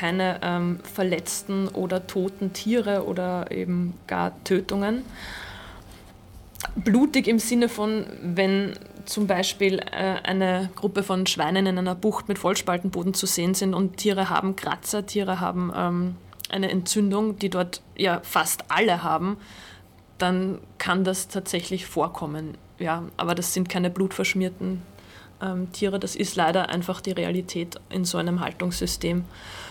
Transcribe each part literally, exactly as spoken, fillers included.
keine ähm, verletzten oder toten Tiere oder eben gar Tötungen. Blutig im Sinne von, wenn zum Beispiel äh, eine Gruppe von Schweinen in einer Bucht mit Vollspaltenboden zu sehen sind und Tiere haben Kratzer, Tiere haben ähm, eine Entzündung, die dort ja fast alle haben, dann kann das tatsächlich vorkommen. Ja, aber das sind keine blutverschmierten ähm, Tiere, das ist leider einfach die Realität in so einem Haltungssystem.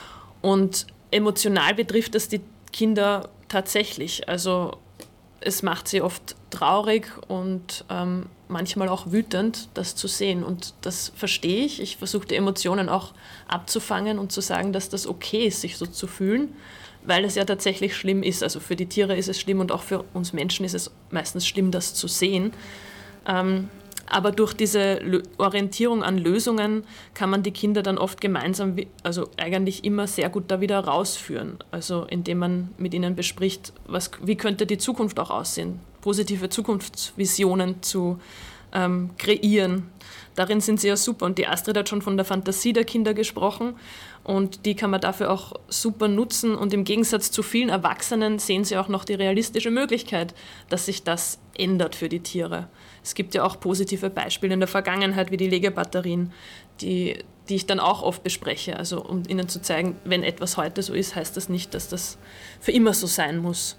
Und emotional betrifft das die Kinder tatsächlich. Also es macht sie oft traurig und ähm, manchmal auch wütend, das zu sehen. Und das verstehe ich. Ich versuche die Emotionen auch abzufangen und zu sagen, dass das okay ist, sich so zu fühlen, weil es ja tatsächlich schlimm ist. Also für die Tiere ist es schlimm und auch für uns Menschen ist es meistens schlimm, das zu sehen. Ähm, aber durch diese Orientierung an Lösungen kann man die Kinder dann oft gemeinsam, also eigentlich immer sehr gut da wieder rausführen. Also indem man mit ihnen bespricht, was, wie könnte die Zukunft auch aussehen, positive Zukunftsvisionen zu ähm, kreieren. Darin sind sie ja super. Und die Astrid hat schon von der Fantasie der Kinder gesprochen. Und die kann man dafür auch super nutzen. Und im Gegensatz zu vielen Erwachsenen sehen sie auch noch die realistische Möglichkeit, dass sich das ändert für die Tiere. Es gibt ja auch positive Beispiele in der Vergangenheit, wie die Legebatterien, die, die ich dann auch oft bespreche. Also um ihnen zu zeigen, wenn etwas heute so ist, heißt das nicht, dass das für immer so sein muss.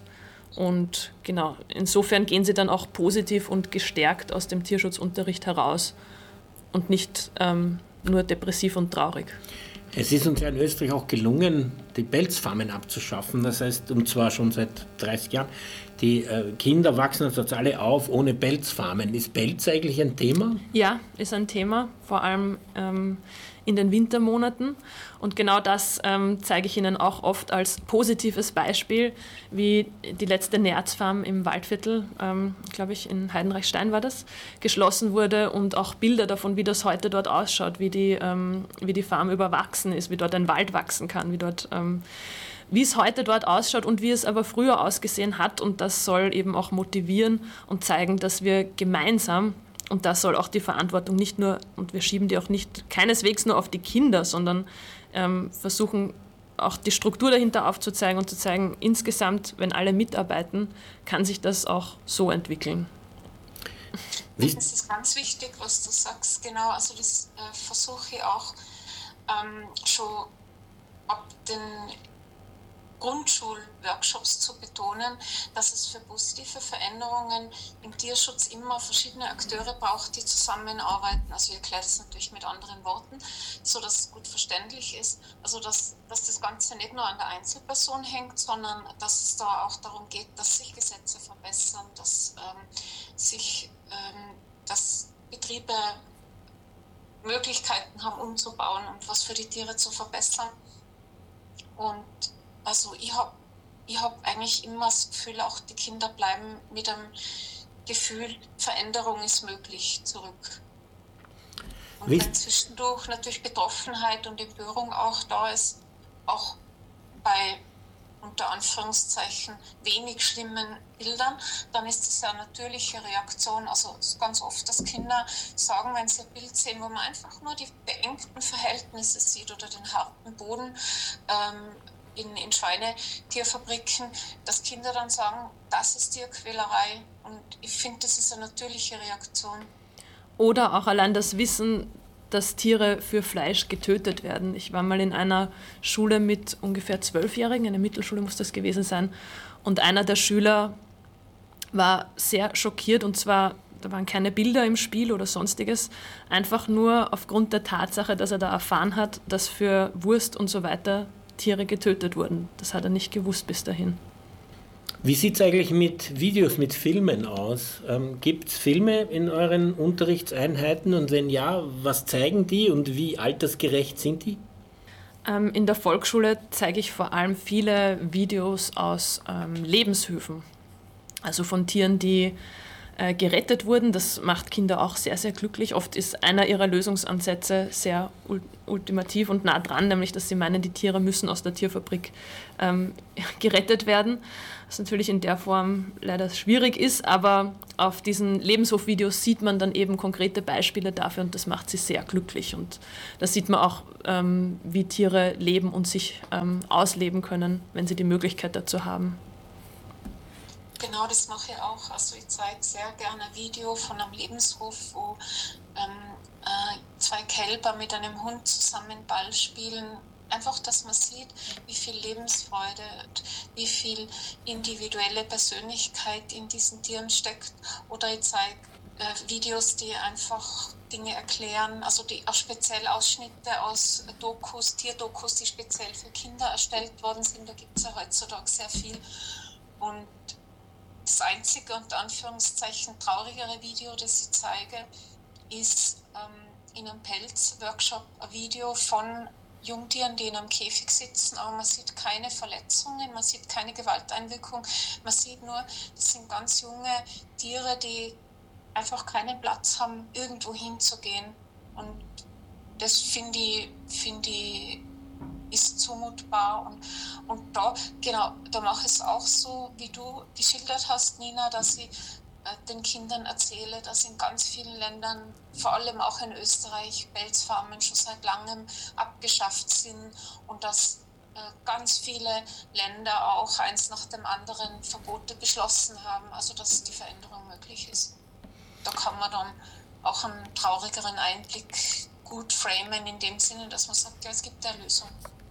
Und genau, insofern gehen sie dann auch positiv und gestärkt aus dem Tierschutzunterricht heraus und nicht ähm, nur depressiv und traurig. Es ist uns ja in Österreich auch gelungen, die Pelzfarmen abzuschaffen. Das heißt, und zwar schon seit dreißig Jahren. Die äh, Kinder wachsen jetzt alle auf ohne Pelzfarmen. Ist Pelz eigentlich ein Thema? Ja, ist ein Thema, vor allem ähm, in den Wintermonaten. Und genau das ähm, zeige ich Ihnen auch oft als positives Beispiel, wie die letzte Nerzfarm im Waldviertel, ähm, glaube ich, in Heidenreichstein war das, geschlossen wurde und auch Bilder davon, wie das heute dort ausschaut, wie die, ähm, wie die Farm überwachsen ist, wie dort ein Wald wachsen kann, wie dort... Ähm, wie es heute dort ausschaut und wie es aber früher ausgesehen hat. Und das soll eben auch motivieren und zeigen, dass wir gemeinsam, und das soll auch die Verantwortung nicht nur, und wir schieben die auch nicht keineswegs nur auf die Kinder, sondern ähm, versuchen auch die Struktur dahinter aufzuzeigen und zu zeigen, insgesamt, wenn alle mitarbeiten, kann sich das auch so entwickeln. Das ist ganz wichtig, was du sagst. Genau, also das äh, versuche ich auch ähm, schon ab den Grundschulworkshops zu betonen, dass es für positive Veränderungen im Tierschutz immer verschiedene Akteure braucht, die zusammenarbeiten. Also ich erkläre das natürlich mit anderen Worten, so dass es gut verständlich ist. Also dass, dass das Ganze nicht nur an der Einzelperson hängt, sondern dass es da auch darum geht, dass sich Gesetze verbessern, dass ähm, sich ähm, dass Betriebe Möglichkeiten haben, umzubauen und was für die Tiere zu verbessern. Und also ich habe ich hab eigentlich immer das Gefühl, auch die Kinder bleiben mit einem Gefühl, Veränderung ist möglich, zurück. Und Wie? wenn zwischendurch natürlich Betroffenheit und Empörung auch da ist, auch bei unter Anführungszeichen wenig schlimmen Bildern, dann ist das ja eine natürliche Reaktion. Also es ist ganz oft, dass Kinder sagen, wenn sie ein Bild sehen, wo man einfach nur die beengten Verhältnisse sieht oder den harten Boden ähm, in, in Schweinetierfabriken, dass Kinder dann sagen, das ist Tierquälerei. Und ich finde, das ist eine natürliche Reaktion. Oder auch allein das Wissen, dass Tiere für Fleisch getötet werden. Ich war mal in einer Schule mit ungefähr Zwölfjährigen, eine Mittelschule muss das gewesen sein, und einer der Schüler war sehr schockiert, und zwar, da waren keine Bilder im Spiel oder sonstiges, einfach nur aufgrund der Tatsache, dass er da erfahren hat, dass für Wurst und so weiter Tiere getötet wurden. Das hat er nicht gewusst bis dahin. Wie sieht es eigentlich mit Videos, mit Filmen aus? Ähm, gibt es Filme in euren Unterrichtseinheiten und wenn ja, was zeigen die und wie altersgerecht sind die? Ähm, in der Volksschule zeige ich vor allem viele Videos aus ähm, Lebenshöfen. Also von Tieren, die äh, gerettet wurden. Das macht Kinder auch sehr, sehr glücklich. Oft ist einer ihrer Lösungsansätze sehr ul- ultimativ und nah dran, nämlich dass sie meinen, die Tiere müssen aus der Tierfabrik ähm, gerettet werden. Was natürlich in der Form leider schwierig ist, aber auf diesen Lebenshofvideos sieht man dann eben konkrete Beispiele dafür und das macht sie sehr glücklich. Und da sieht man auch, ähm, wie Tiere leben und sich ähm, ausleben können, wenn sie die Möglichkeit dazu haben. Genau, das mache ich auch. Also ich zeige sehr gerne ein Video von einem Lebenshof, wo ähm, äh, zwei Kälber mit einem Hund zusammen Ball spielen. Einfach, dass man sieht, wie viel Lebensfreude, wie viel individuelle Persönlichkeit in diesen Tieren steckt. Oder ich zeige äh, Videos, die einfach Dinge erklären, also die auch speziell Ausschnitte aus Dokus, Tierdokus, die speziell für Kinder erstellt worden sind. Da gibt es ja heutzutage sehr viel. Und das einzige, unter Anführungszeichen, traurigere Video, das ich zeige, ist ähm, in einem Pelzworkshop ein Video von Jungtieren, die in einem Käfig sitzen, aber man sieht keine Verletzungen, man sieht keine Gewalteinwirkung, man sieht nur, das sind ganz junge Tiere, die einfach keinen Platz haben, irgendwo hinzugehen. Und das finde ich, finde ich, ist zumutbar. Und, und da, genau, da mache ich es auch so, wie du geschildert hast, Nina, dass ich den Kindern erzähle, dass in ganz vielen Ländern, vor allem auch in Österreich, Pelzfarmen schon seit langem abgeschafft sind und dass äh, ganz viele Länder auch eins nach dem anderen Verbote beschlossen haben, also dass die Veränderung möglich ist. Da kann man dann auch einen traurigeren Einblick gut framen, in dem Sinne, dass man sagt, ja, es gibt eine Lösung.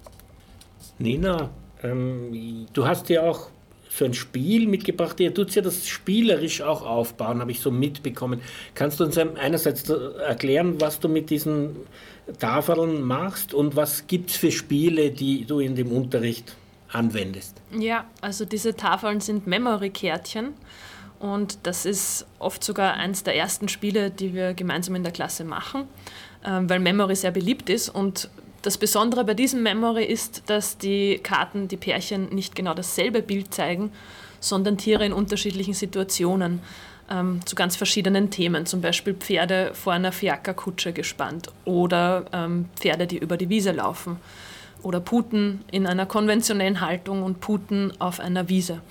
Nina, ähm, du hast ja auch so ein Spiel mitgebracht. Ihr tut ja das spielerisch auch aufbauen, habe ich so mitbekommen. Kannst du uns einerseits erklären, was du mit diesen Tafeln machst und was gibt es für Spiele, die du in dem Unterricht anwendest? Ja, also diese Tafeln sind Memory-Kärtchen und das ist oft sogar eines der ersten Spiele, die wir gemeinsam in der Klasse machen, weil Memory sehr beliebt ist. Und das Besondere bei diesem Memory ist, dass die Karten, die Pärchen, nicht genau dasselbe Bild zeigen, sondern Tiere in unterschiedlichen Situationen ähm, zu ganz verschiedenen Themen. Zum Beispiel Pferde vor einer Fiakerkutsche gespannt oder ähm, Pferde, die über die Wiese laufen oder Puten in einer konventionellen Haltung und Puten auf einer Wiese.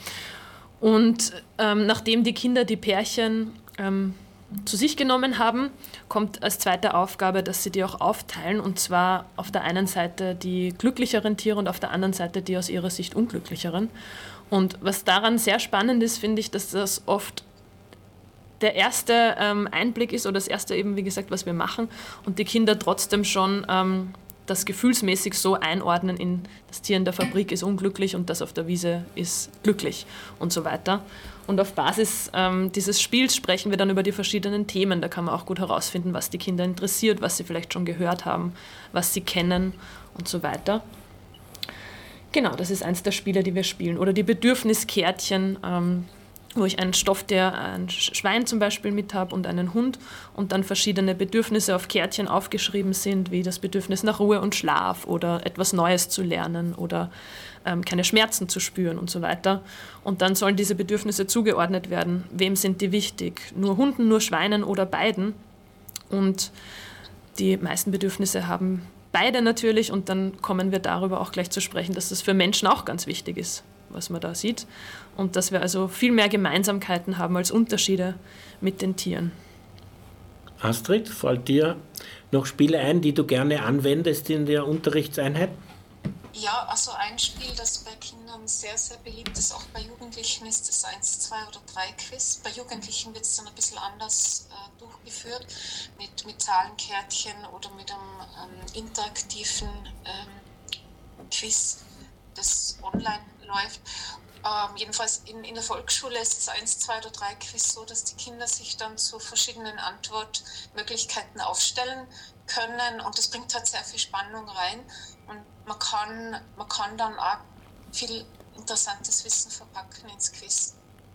Und ähm, nachdem die Kinder die Pärchen ähm, zu sich genommen haben, kommt als zweite Aufgabe, dass sie die auch aufteilen, und zwar auf der einen Seite die glücklicheren Tiere und auf der anderen Seite die aus ihrer Sicht unglücklicheren. Und was daran sehr spannend ist, finde ich, dass das oft der erste ähm, Einblick ist oder das erste eben, wie gesagt, was wir machen und die Kinder trotzdem schon ähm, das gefühlsmäßig so einordnen in das Tier in der Fabrik ist unglücklich und das auf der Wiese ist glücklich und so weiter. Und auf Basis ähm, dieses Spiels sprechen wir dann über die verschiedenen Themen. Da kann man auch gut herausfinden, was die Kinder interessiert, was sie vielleicht schon gehört haben, was sie kennen und so weiter. Genau, das ist eins der Spiele, die wir spielen. Oder die Bedürfniskärtchen, ähm, wo ich einen Stofftier, ein Schwein zum Beispiel mit habe und einen Hund und dann verschiedene Bedürfnisse auf Kärtchen aufgeschrieben sind, wie das Bedürfnis nach Ruhe und Schlaf oder etwas Neues zu lernen oder ähm, keine Schmerzen zu spüren und so weiter. Und dann sollen diese Bedürfnisse zugeordnet werden. Wem sind die wichtig? Nur Hunden, nur Schweinen oder beiden? Und die meisten Bedürfnisse haben beide natürlich und dann kommen wir darüber auch gleich zu sprechen, dass das für Menschen auch ganz wichtig ist, was man da sieht. Und dass wir also viel mehr Gemeinsamkeiten haben als Unterschiede mit den Tieren. Astrid, fällt dir noch Spiele ein, die du gerne anwendest in der Unterrichtseinheit? Ja, also ein Spiel, das bei Kindern sehr, sehr beliebt ist, auch bei Jugendlichen, ist das eins, zwei oder drei Quiz. Bei Jugendlichen wird es dann ein bisschen anders äh, durchgeführt, mit, mit Zahlenkärtchen oder mit einem ähm, interaktiven ähm, Quiz, das online läuft. Ähm, jedenfalls in, in der Volksschule ist das eins, zwei oder drei Quiz so, dass die Kinder sich dann zu verschiedenen Antwortmöglichkeiten aufstellen können und das bringt halt sehr viel Spannung rein und man kann, man kann dann auch viel interessantes Wissen verpacken ins Quiz.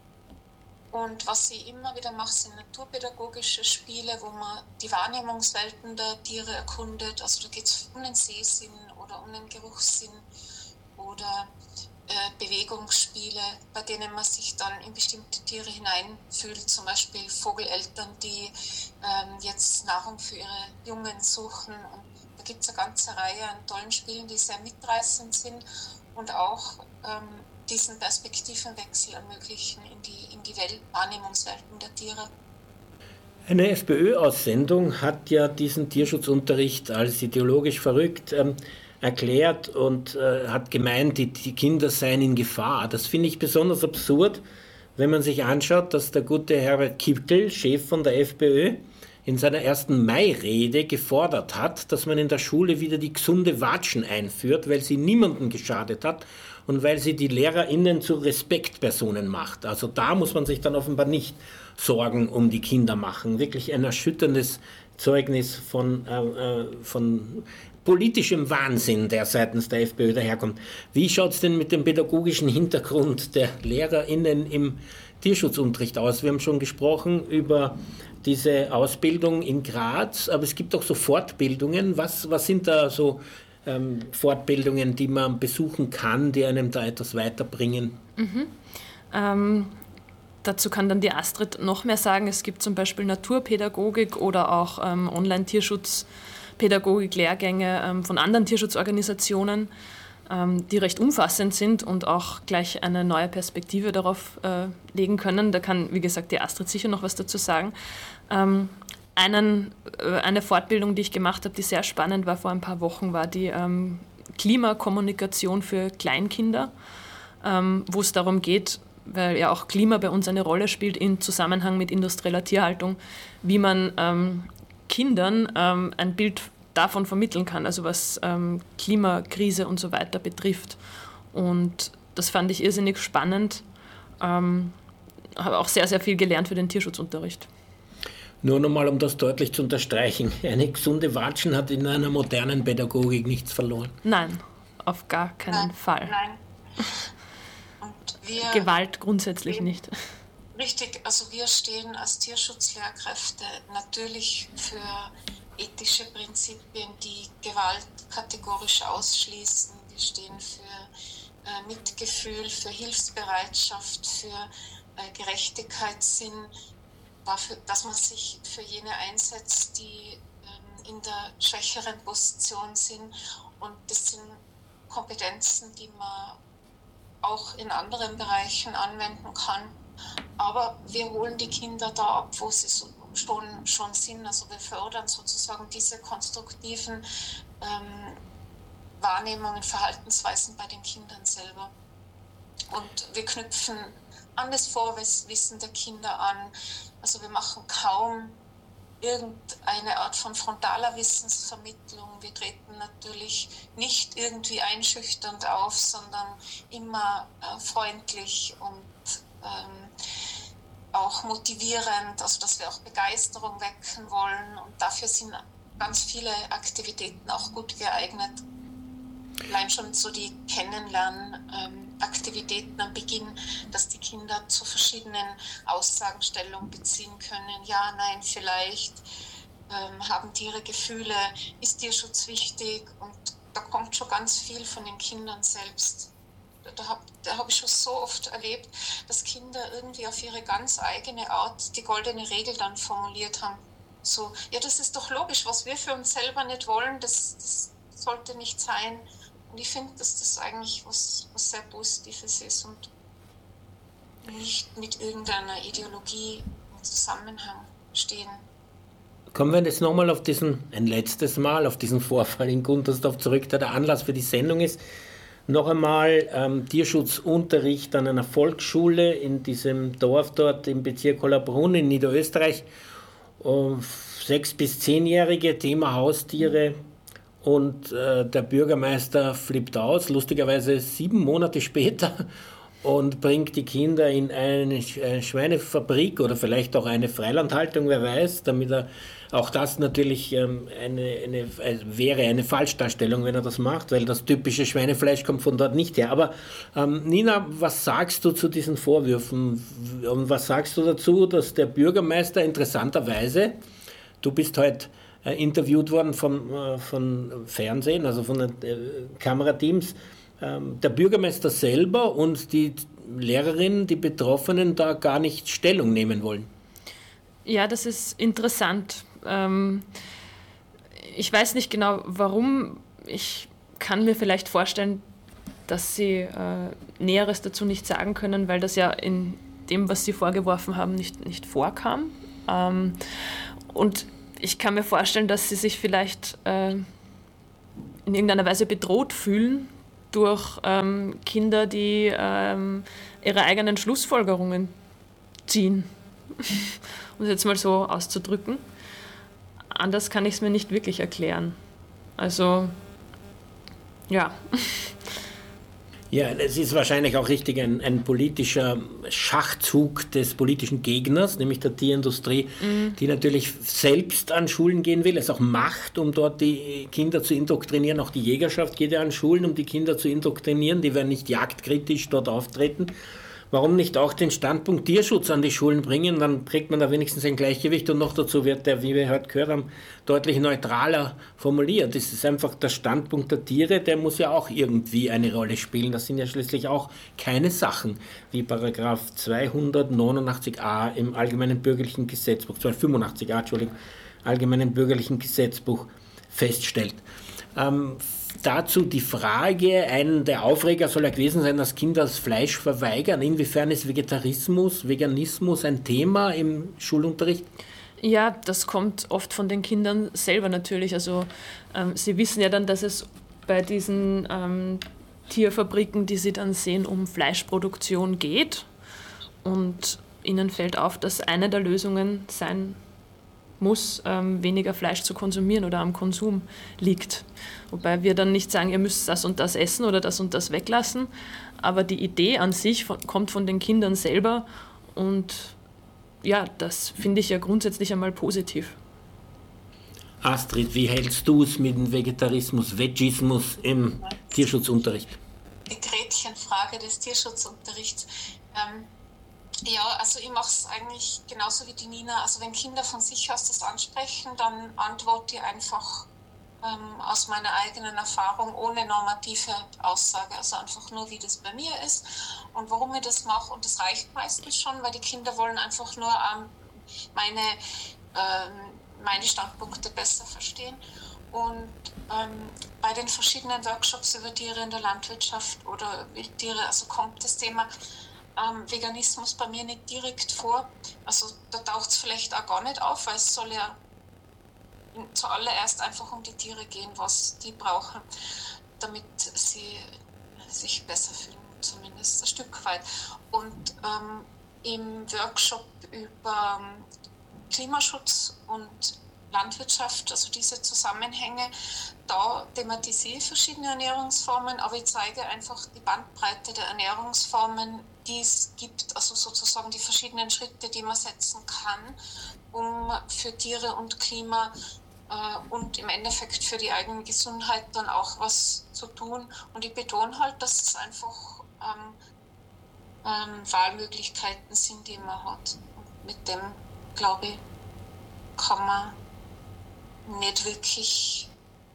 Und was ich immer wieder mache, sind naturpädagogische Spiele, wo man die Wahrnehmungswelten der Tiere erkundet. Also da geht es um den Sehsinn oder um den Geruchssinn oder Bewegungsspiele, bei denen man sich dann in bestimmte Tiere hineinfühlt, zum Beispiel Vogeleltern, die ähm, jetzt Nahrung für ihre Jungen suchen. Und da gibt es eine ganze Reihe an tollen Spielen, die sehr mitreißend sind und auch ähm, diesen Perspektivenwechsel ermöglichen in die, in die Welt, Wahrnehmungswelten der Tiere. Eine FPÖ-Aussendung hat ja diesen Tierschutzunterricht als ideologisch verrückt ähm, erklärt und äh, hat gemeint, die, die Kinder seien in Gefahr. Das finde ich besonders absurd, wenn man sich anschaut, dass der gute Herbert Kickl, Chef von der FPÖ, in seiner ersten Mai-Rede gefordert hat, dass man in der Schule wieder die gesunde Watschen einführt, weil sie niemandem geschadet hat und weil sie die LehrerInnen zu Respektpersonen macht. Also da muss man sich dann offenbar nicht Sorgen um die Kinder machen. Wirklich ein erschütterndes Zeugnis von, äh, von politischem Wahnsinn, der seitens der FPÖ daherkommt. Wie schaut es denn mit dem pädagogischen Hintergrund der LehrerInnen im Tierschutzunterricht aus? Wir haben schon gesprochen über diese Ausbildung in Graz, aber es gibt auch so Fortbildungen. Was, was sind da so ähm, Fortbildungen, die man besuchen kann, die einem da etwas weiterbringen? Mhm. Ähm, dazu kann dann die Astrid noch mehr sagen. Es gibt zum Beispiel Naturpädagogik oder auch ähm, Online-Tierschutzpädagogik-Lehrgänge ähm, von anderen Tierschutzorganisationen, ähm, die recht umfassend sind und auch gleich eine neue Perspektive darauf äh, legen können. Da kann, wie gesagt, die Astrid sicher noch was dazu sagen. Ähm, einen, äh, eine Fortbildung, die ich gemacht habe, die sehr spannend war vor ein paar Wochen, war die ähm, Klimakommunikation für Kleinkinder, ähm, wo es darum geht, weil ja auch Klima bei uns eine Rolle spielt im Zusammenhang mit industrieller Tierhaltung, wie man ähm, Kindern ähm, ein Bild davon vermitteln kann, also was ähm, Klimakrise und so weiter betrifft. Und das fand ich irrsinnig spannend. Ähm, habe auch sehr, sehr viel gelernt für den Tierschutzunterricht. Nur nochmal, um das deutlich zu unterstreichen, eine gesunde Watschen hat in einer modernen Pädagogik nichts verloren. Nein, auf gar keinen Nein, Fall. Nein. Und wir, Gewalt grundsätzlich nicht. Richtig, also wir stehen als Tierschutzlehrkräfte natürlich für ethische Prinzipien, die Gewalt kategorisch ausschließen. Wir stehen für äh, Mitgefühl, für Hilfsbereitschaft, für äh, Gerechtigkeitssinn, dafür, dass man sich für jene einsetzt, die ähm, in der schwächeren Position sind. Und das sind Kompetenzen, die man auch in anderen Bereichen anwenden kann. Aber wir holen die Kinder da ab, wo sie so schon, schon sind. Also wir fördern sozusagen diese konstruktiven ähm, Wahrnehmungen, Verhaltensweisen bei den Kindern selber. Und wir knüpfen an das Vorwissen der Kinder an. Also wir machen kaum irgendeine Art von frontaler Wissensvermittlung. Wir treten natürlich nicht irgendwie einschüchternd auf, sondern immer äh, freundlich und ähm, auch motivierend, also dass wir auch Begeisterung wecken wollen. Und dafür sind ganz viele Aktivitäten auch gut geeignet. Allein schon so die Kennenlernaktivitäten am Beginn, dass die Kinder zu verschiedenen Aussagen Stellung beziehen können. Ja, nein, vielleicht. Ähm, haben Tiere Gefühle? Ist Tierschutz wichtig? Und da kommt schon ganz viel von den Kindern selbst. Da habe da hab ich schon so oft erlebt, dass Kinder irgendwie auf ihre ganz eigene Art die goldene Regel dann formuliert haben. So, ja, das ist doch logisch, was wir für uns selber nicht wollen, das, das sollte nicht sein. Und ich finde, dass das eigentlich was, was sehr Positives ist und nicht mit irgendeiner Ideologie im Zusammenhang stehen. Kommen wir jetzt nochmal auf diesen, ein letztes Mal, auf diesen Vorfall in Guntersdorf zurück, der der Anlass für die Sendung ist. Noch einmal ähm, Tierschutzunterricht an einer Volksschule in diesem Dorf dort im Bezirk Hollabrunn in Niederösterreich. Um, sechs- bis zehnjährige, Thema Haustiere. Und äh, der Bürgermeister flippt aus, lustigerweise sieben Monate später, und bringt die Kinder in eine Schweinefabrik oder vielleicht auch eine Freilandhaltung, wer weiß, damit er, auch das natürlich ähm, eine, eine, wäre eine Falschdarstellung, wenn er das macht, weil das typische Schweinefleisch kommt von dort nicht her. Aber ähm, Nina, was sagst du zu diesen Vorwürfen und was sagst du dazu, dass der Bürgermeister interessanterweise, du bist heute äh, interviewt worden von, äh, von Fernsehen, also von den äh, Kamerateams, ähm, der Bürgermeister selber und die Lehrerinnen, die Betroffenen da gar nicht Stellung nehmen wollen. Ja, das ist interessant. Ähm, ich weiß nicht genau, warum. Ich kann mir vielleicht vorstellen, dass sie äh, Näheres dazu nicht sagen können, weil das ja in dem, was sie vorgeworfen haben, nicht, nicht vorkam. Ähm, und ich kann mir vorstellen, dass sie sich vielleicht äh, in irgendeiner Weise bedroht fühlen durch ähm, Kinder, die ähm, ihre eigenen Schlussfolgerungen ziehen. Um es jetzt mal so auszudrücken. Anders kann ich es mir nicht wirklich erklären. Also, ja. Ja, es ist wahrscheinlich auch richtig ein, ein politischer Schachzug des politischen Gegners, nämlich der Tierindustrie, mhm. die natürlich selbst an Schulen gehen will, es auch macht, um dort die Kinder zu indoktrinieren. Auch die Jägerschaft geht ja an Schulen, um die Kinder zu indoktrinieren. Die werden nicht jagdkritisch dort auftreten. Warum nicht auch den Standpunkt Tierschutz an die Schulen bringen? Dann kriegt man da wenigstens ein Gleichgewicht und noch dazu wird der, wie wir heute gehört haben, deutlich neutraler formuliert. Das ist einfach der Standpunkt der Tiere, der muss ja auch irgendwie eine Rolle spielen. Das sind ja schließlich auch keine Sachen, wie Paragraph zweihundertneunundachtzig a im Allgemeinen Bürgerlichen Gesetzbuch, zweihundertfünfundachtzig a, Entschuldigung, Allgemeinen Bürgerlichen Gesetzbuch feststellt. Ähm, Dazu die Frage, ein der Aufreger soll ja gewesen sein, dass Kinder das Fleisch verweigern. Inwiefern ist Vegetarismus, Veganismus ein Thema im Schulunterricht? Ja, das kommt oft von den Kindern selber natürlich. Also ähm, sie wissen ja dann, dass es bei diesen ähm, Tierfabriken, die sie dann sehen, um Fleischproduktion geht. Und ihnen fällt auf, dass eine der Lösungen sein muss, ähm, weniger Fleisch zu konsumieren oder am Konsum liegt. Wobei wir dann nicht sagen, ihr müsst das und das essen oder das und das weglassen, aber die Idee an sich von, kommt von den Kindern selber und ja, das finde ich ja grundsätzlich einmal positiv. Astrid, wie hältst du es mit dem Vegetarismus, Vegismus im Tierschutzunterricht? Die Gretchenfrage des Tierschutzunterrichts. Ähm, Ja, also ich mache es eigentlich genauso wie die Nina. Also wenn Kinder von sich aus das ansprechen, dann antworte ich einfach ähm, aus meiner eigenen Erfahrung ohne normative Aussage. Also einfach nur, wie das bei mir ist und warum ich das mache. Und das reicht meistens schon, weil die Kinder wollen einfach nur ähm, meine, ähm, meine Standpunkte besser verstehen. Und ähm, bei den verschiedenen Workshops über Tiere in der Landwirtschaft oder Wildtiere, also kommt das Thema Ähm, Veganismus bei mir nicht direkt vor. Also da taucht es vielleicht auch gar nicht auf, weil es soll ja zuallererst einfach um die Tiere gehen, was die brauchen, damit sie sich besser fühlen, zumindest ein Stück weit. Und ähm, im Workshop über Klimaschutz und Landwirtschaft, also diese Zusammenhänge, da thematisiere ich verschiedene Ernährungsformen, aber ich zeige einfach die Bandbreite der Ernährungsformen, die es gibt, also sozusagen die verschiedenen Schritte, die man setzen kann, um für Tiere und Klima äh, und im Endeffekt für die eigene Gesundheit dann auch was zu tun. Und ich betone halt, dass es einfach ähm, ähm, Wahlmöglichkeiten sind, die man hat. Und mit dem, glaube ich, kann man nicht wirklich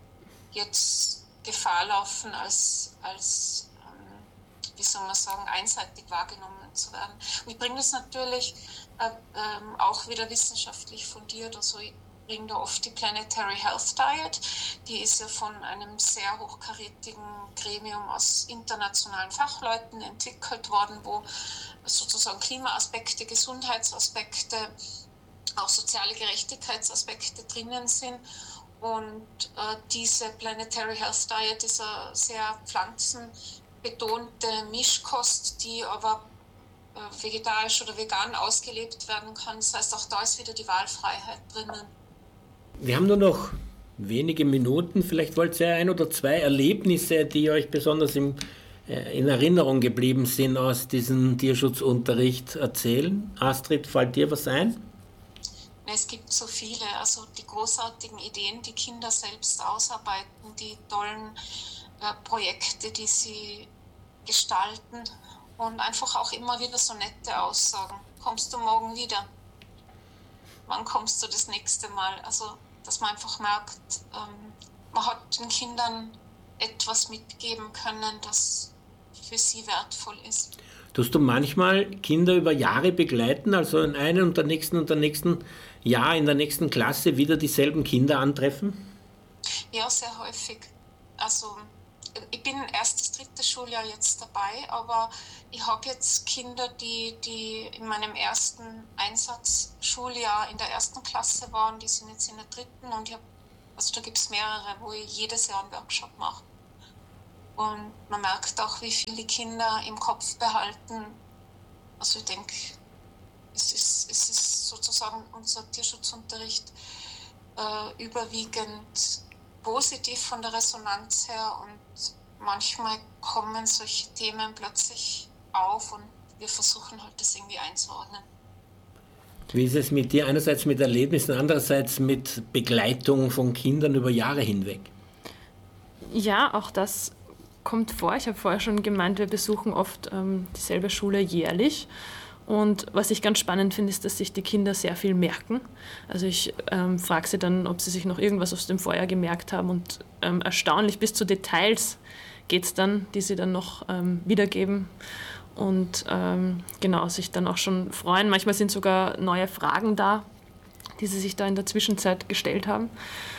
jetzt Gefahr laufen, als, als wie soll man sagen, einseitig wahrgenommen zu werden. Und ich bringe das natürlich äh, ähm, auch wieder wissenschaftlich fundiert. Also ich bringe da oft die Planetary Health Diet. Die ist ja von einem sehr hochkarätigen Gremium aus internationalen Fachleuten entwickelt worden, wo sozusagen Klimaaspekte, Gesundheitsaspekte, auch soziale Gerechtigkeitsaspekte drinnen sind. Und äh, diese Planetary Health Diet ist eine sehr pflanzenbetonte Mischkost, die aber äh, vegetarisch oder vegan ausgelebt werden kann. Das heißt, auch da ist wieder die Wahlfreiheit drinnen. Wir haben nur noch wenige Minuten. Vielleicht wollt ihr ein oder zwei Erlebnisse, die euch besonders im, äh, in Erinnerung geblieben sind aus diesem Tierschutzunterricht erzählen. Astrid, fällt dir was ein? Es gibt so viele, also die großartigen Ideen, die Kinder selbst ausarbeiten, die tollen äh, Projekte, die sie gestalten und einfach auch immer wieder so nette Aussagen. Kommst du morgen wieder? Wann kommst du das nächste Mal? Also, dass man einfach merkt, ähm, man hat den Kindern etwas mitgeben können, das für sie wertvoll ist. Tust du manchmal Kinder über Jahre begleiten, also in einem und der nächsten und der nächsten Jahr in der nächsten Klasse wieder dieselben Kinder antreffen? Ja, sehr häufig. Also ich bin erst das dritte Schuljahr jetzt dabei, aber ich habe jetzt Kinder, die, die in meinem ersten Einsatzschuljahr in der ersten Klasse waren, die sind jetzt in der dritten und ich hab, also da gibt es mehrere, wo ich jedes Jahr einen Workshop mache. Und man merkt auch, wie viel die Kinder im Kopf behalten. Also ich denke, es ist, es ist sozusagen unser Tierschutzunterricht äh, überwiegend positiv von der Resonanz her und manchmal kommen solche Themen plötzlich auf und wir versuchen halt das irgendwie einzuordnen. Wie ist es mit dir? Einerseits mit Erlebnissen, andererseits mit Begleitung von Kindern über Jahre hinweg? Ja, auch das kommt vor. Ich habe vorher schon gemeint, wir besuchen oft ähm, dieselbe Schule jährlich. Und was ich ganz spannend finde, ist, dass sich die Kinder sehr viel merken. Also ich ähm, frage sie dann, ob sie sich noch irgendwas aus dem Vorjahr gemerkt haben. Und ähm, erstaunlich bis zu Details geht es dann, die sie dann noch ähm, wiedergeben. Und ähm, genau, sich dann auch schon freuen. Manchmal sind sogar neue Fragen da, die sie sich da in der Zwischenzeit gestellt haben.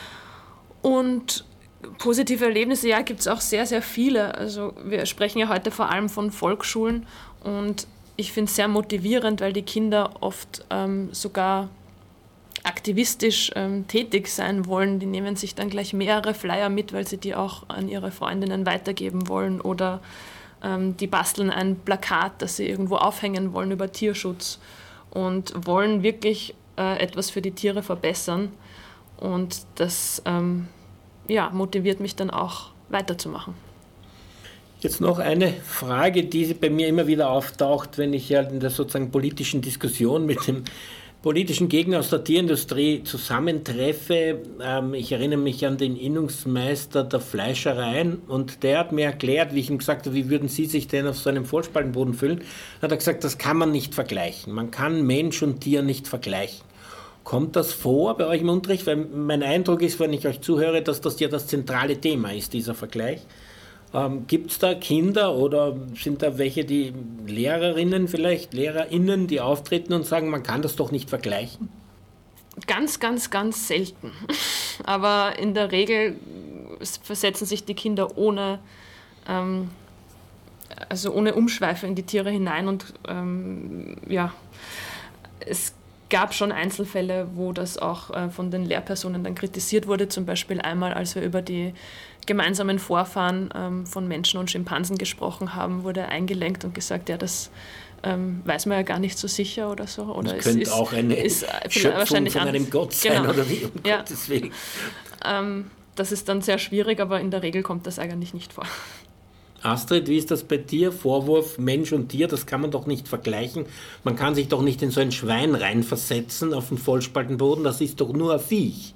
Und positive Erlebnisse, ja, gibt es auch sehr, sehr viele. Also wir sprechen ja heute vor allem von Volksschulen und ich finde es sehr motivierend, weil die Kinder oft ähm, sogar aktivistisch ähm, tätig sein wollen. Die nehmen sich dann gleich mehrere Flyer mit, weil sie die auch an ihre Freundinnen weitergeben wollen oder ähm, die basteln ein Plakat, das sie irgendwo aufhängen wollen über Tierschutz und wollen wirklich äh, etwas für die Tiere verbessern. Und das ähm, ja, motiviert mich dann auch weiterzumachen. Jetzt noch eine Frage, die bei mir immer wieder auftaucht, wenn ich ja in der sozusagen politischen Diskussion mit dem politischen Gegner aus der Tierindustrie zusammentreffe. Ähm, ich erinnere mich an den Innungsmeister der Fleischereien und der hat mir erklärt, wie ich ihm gesagt habe, wie würden Sie sich denn auf so einem Vollspaltenboden fühlen? Dann hat er gesagt, das kann man nicht vergleichen. Man kann Mensch und Tier nicht vergleichen. Kommt das vor bei euch im Unterricht? Weil mein Eindruck ist, wenn ich euch zuhöre, dass das ja das zentrale Thema ist, dieser Vergleich. Ähm, gibt es da Kinder oder sind da welche, die Lehrerinnen vielleicht, LehrerInnen, die auftreten und sagen, man kann das doch nicht vergleichen? Ganz, ganz, ganz selten. Aber in der Regel versetzen sich die Kinder ohne, ähm, also ohne Umschweife in die Tiere hinein und ähm, ja, es gab schon Einzelfälle, wo das auch äh, von den Lehrpersonen dann kritisiert wurde, zum Beispiel einmal, als wir über die gemeinsamen Vorfahren ähm, von Menschen und Schimpansen gesprochen haben, wurde eingelenkt und gesagt, ja, das ähm, weiß man ja gar nicht so sicher oder so. Oder das es könnte ist, auch eine ist, Schöpfung wahrscheinlich von einem Gott sein, genau. Oder wie, um ja. Gottes Willen. Ähm, das ist dann sehr schwierig, aber in der Regel kommt das eigentlich nicht vor. Astrid, wie ist das bei dir? Vorwurf Mensch und Tier, das kann man doch nicht vergleichen. Man kann sich doch nicht in so ein Schwein reinversetzen auf den Vollspaltenboden, das ist doch nur ein Viech.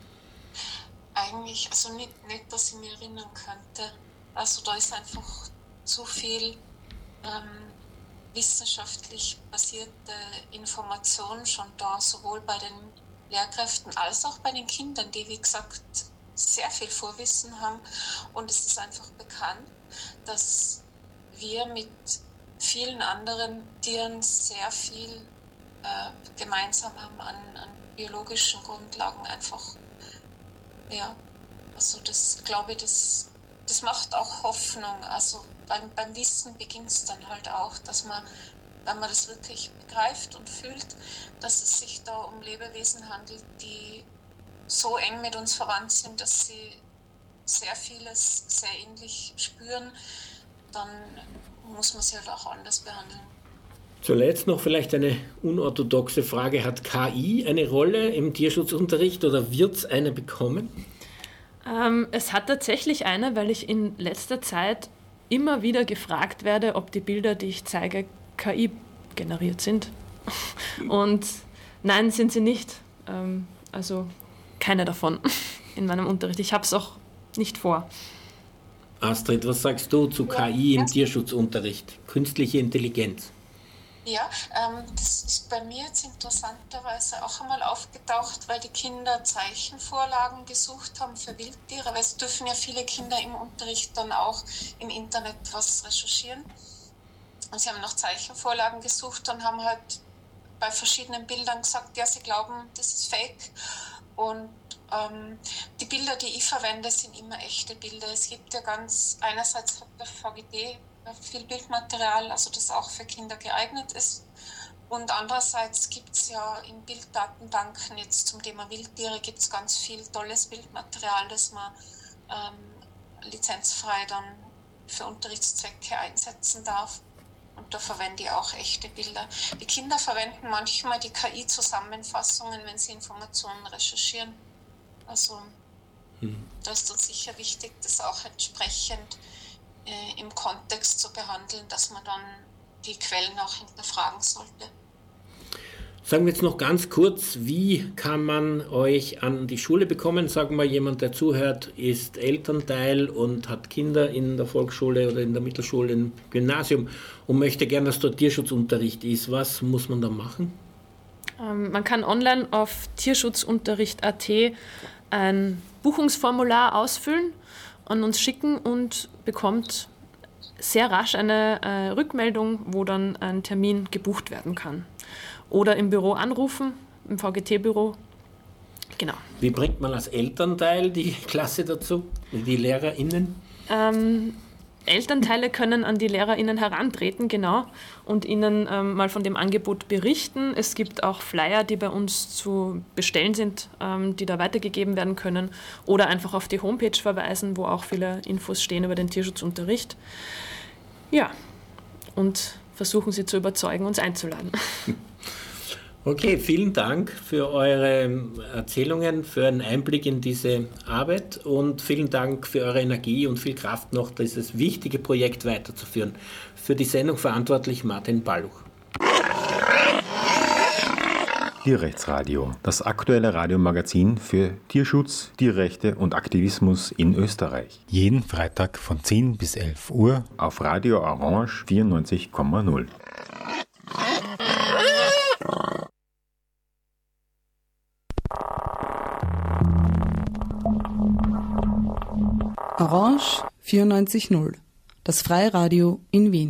Eigentlich, also nicht, nicht, dass ich mich erinnern könnte. Also da ist einfach zu viel ähm, wissenschaftlich basierte Information schon da, sowohl bei den Lehrkräften als auch bei den Kindern, die, wie gesagt, sehr viel Vorwissen haben. Und es ist einfach bekannt, dass wir mit vielen anderen Tieren sehr viel äh, gemeinsam haben an, an biologischen Grundlagen einfach. Ja, also das glaube ich, das, das macht auch Hoffnung. Also beim, beim Wissen beginnt es dann halt auch, dass man, wenn man das wirklich begreift und fühlt, dass es sich da um Lebewesen handelt, die so eng mit uns verwandt sind, dass sie sehr vieles sehr ähnlich spüren, dann muss man sie halt auch anders behandeln. Zuletzt noch vielleicht eine unorthodoxe Frage. Hat K I eine Rolle im Tierschutzunterricht oder wird es eine bekommen? Ähm, es hat tatsächlich eine, weil ich in letzter Zeit immer wieder gefragt werde, ob die Bilder, die ich zeige, K I generiert sind. Und nein, sind sie nicht. Ähm, also keine davon in meinem Unterricht. Ich habe es auch nicht vor. Astrid, was sagst du zu K I im Tierschutzunterricht? Künstliche Intelligenz. Ja, ähm, das ist bei mir jetzt interessanterweise auch einmal aufgetaucht, weil die Kinder Zeichenvorlagen gesucht haben für Wildtiere, weil es dürfen ja viele Kinder im Unterricht dann auch im Internet was recherchieren. Und sie haben nach Zeichenvorlagen gesucht und haben halt bei verschiedenen Bildern gesagt, ja, sie glauben, das ist fake. Und ähm, die Bilder, die ich verwende, sind immer echte Bilder. Es gibt ja ganz, einerseits hat der V G D viel Bildmaterial, also das auch für Kinder geeignet ist. Und andererseits gibt es ja in Bilddatenbanken jetzt zum Thema Wildtiere gibt es ganz viel tolles Bildmaterial, das man ähm, lizenzfrei dann für Unterrichtszwecke einsetzen darf. Und da verwende ich auch echte Bilder. Die Kinder verwenden manchmal die K I-Zusammenfassungen, wenn sie Informationen recherchieren. Also hm. da ist uns sicher wichtig, das auch entsprechend äh, im Kontext zu behandeln, dass man dann die Quellen auch hinterfragen sollte. Sagen wir jetzt noch ganz kurz, wie kann man euch an die Schule bekommen? Sagen wir, jemand, der zuhört, ist Elternteil und hat Kinder in der Volksschule oder in der Mittelschule, im Gymnasium und möchte gerne, dass dort Tierschutzunterricht ist. Was muss man da machen? Ähm, man kann online auf tierschutzunterricht punkt a t ein Buchungsformular ausfüllen, an uns schicken und bekommt sehr rasch eine äh, Rückmeldung, wo dann ein Termin gebucht werden kann. Oder im Büro anrufen, im V G T-Büro. Genau. Wie bringt man als Elternteil die Klasse dazu, die LehrerInnen? Ähm, Elternteile können an die LehrerInnen herantreten, genau, und ihnen ähm, mal von dem Angebot berichten. Es gibt auch Flyer, die bei uns zu bestellen sind, ähm, die da weitergegeben werden können. Oder einfach auf die Homepage verweisen, wo auch viele Infos stehen über den Tierschutzunterricht. Ja, und versuchen Sie zu überzeugen, uns einzuladen. Okay, vielen Dank für eure Erzählungen, für einen Einblick in diese Arbeit und vielen Dank für eure Energie und viel Kraft noch, dieses wichtige Projekt weiterzuführen. Für die Sendung verantwortlich Martin Balluch. Tierrechtsradio, das aktuelle Radiomagazin für Tierschutz, Tierrechte und Aktivismus in Österreich. Jeden Freitag von zehn bis elf Uhr auf Radio Orange vierundneunzig Komma null. Orange vierundneunzig Komma null, das Freiradio in Wien.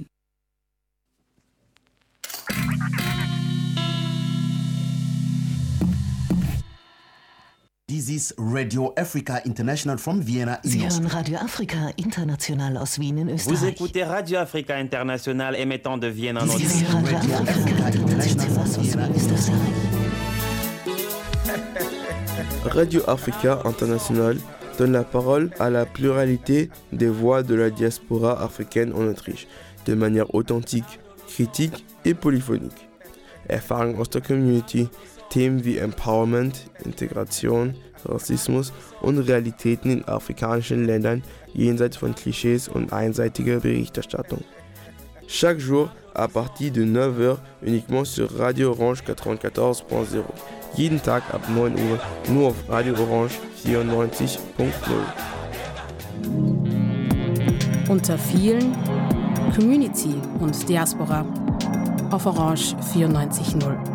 This is Radio Africa International from Vienna. Sie hören Radio Afrika International aus Wien in Österreich. Vous écoutez Radio Africa International émettant de Vienne en Autriche. Radio Africa International aus Wien in Österreich. Radio Africa International donne la parole à la pluralité des voix de la diaspora africaine en Autriche, de manière authentique, critique et polyphonique. Erfahrungen aus der Community, Themen wie Empowerment, Integration, Rassismus und Realitäten in afrikanischen Ländern jenseits von Klischees und einseitiger Berichterstattung. Chaque jour à partir de neuf heures uniquement sur Radio Orange neunundneunzig Punkt null. Jeden Tag ab neun Uhr nur auf Radio Orange vierundneunzig Punkt null. Unter vielen Community und Diaspora auf Orange vierundneunzig Komma null.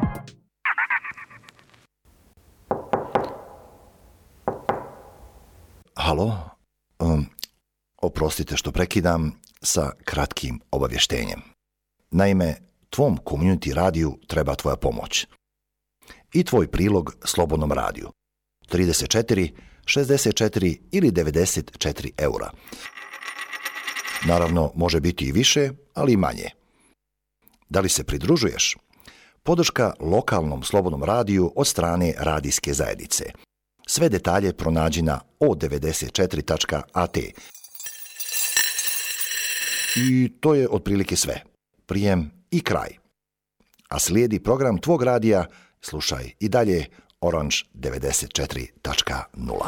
Halo, um, oprostite što prekidam sa kratkim obavještenjem. Naime, tvom community radiju treba tvoja pomoć. I tvoj prilog Slobodnom radiju. trideset četiri, šezdeset četiri ili devedeset četiri eura. Naravno, može biti i više, ali i manje. Da li se pridružuješ? Podrška lokalnom Slobodnom radiju od strane radijske zajednice. Sve detalje pronađi na o devedeset četiri tačka a t. I to je otprilike sve. Prijem i kraj. A slijedi program tvog radija, slušaj i dalje Orange devedeset četiri tačka nula.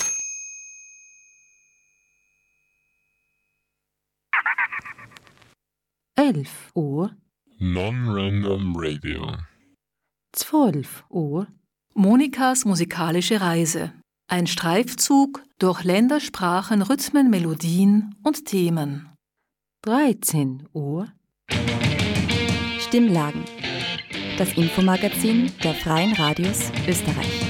elf Uhr. Non-Random Radio. zwölf Uhr. Monikas musikalische Reise. Ein Streifzug durch Länder, Sprachen, Rhythmen, Melodien und Themen. dreizehn Uhr. Stimmlagen. Das Infomagazin der Freien Radios Österreich.